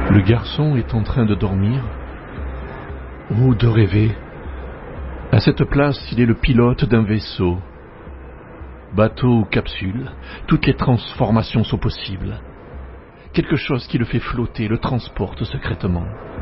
Le garçon est en train de dormir ou de rêver. À cette place, il est le pilote d'un vaisseau. Bateau ou capsule, toutes les transformations sont possibles. Quelque chose qui le fait flotter, le transporte secrètement.